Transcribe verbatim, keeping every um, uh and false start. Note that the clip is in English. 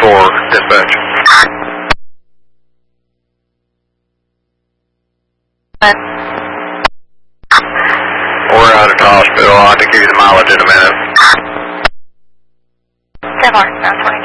four, dispatch. We're out at the hospital. I'll have to give you the mileage in a minute. ten four, nine twenty.